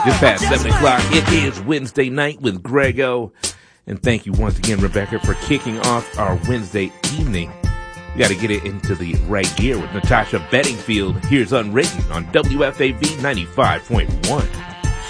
Just past 7 o'clock. It is Wednesday night with Grego. And thank you once again, Rebecca, for kicking off our Wednesday evening. We got to get it into the right gear with Natasha Bedingfield. Here's Unwritten on WFAV 95.1.